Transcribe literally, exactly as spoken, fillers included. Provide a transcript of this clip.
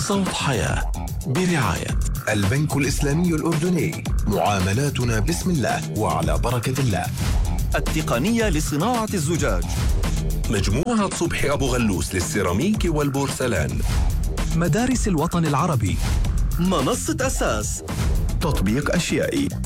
صوت حياة برعاية البنك الإسلامي الأردني. معاملاتنا بسم الله وعلى بركة الله. التقنية لصناعة الزجاج. مجموعة صبحي أبو غلوس للسيراميك والبورسلان. مدارس الوطن العربي. منصة أساس. تطبيق أشيائي.